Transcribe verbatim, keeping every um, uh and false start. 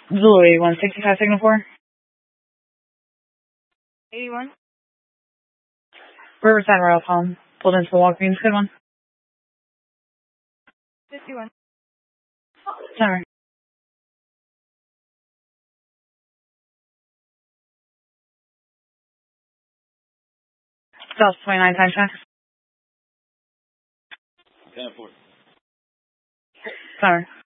Zulu eighty-one, sixty-five, signal four. eighty-one. Riverside Royal Palm. Pulled into the Walgreens. Good one. fifty-one. Sorry. South twenty-nine, time check. ten four. Sorry.